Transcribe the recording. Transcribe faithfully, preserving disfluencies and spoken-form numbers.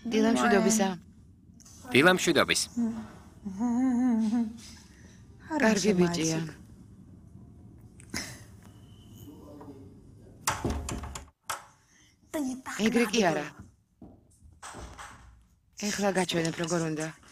დილა მშვიდობისა. დილა მშვიდობის. კარგი ბიჭია. ეგრე კი არა. ეხლა გაჩვენებ როგორ უნდა.